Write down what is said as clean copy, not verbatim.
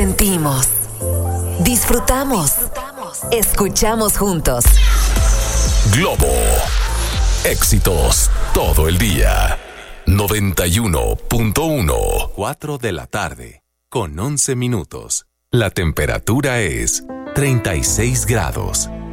Sentimos. Disfrutamos. Escuchamos juntos. Globo. Éxitos todo el día. 91.1. 4 de la tarde, con 11 minutos. La temperatura es 36 grados.